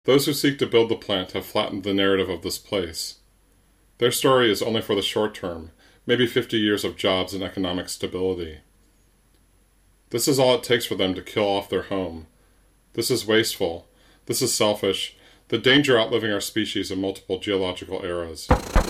Those who seek to build the plant have flattened the narrative of this place. Their story is only for the short term, maybe 50 years of jobs and economic stability. This is all it takes for them to kill off their home. This is wasteful. This is selfish. The danger outliving our species in multiple geological eras.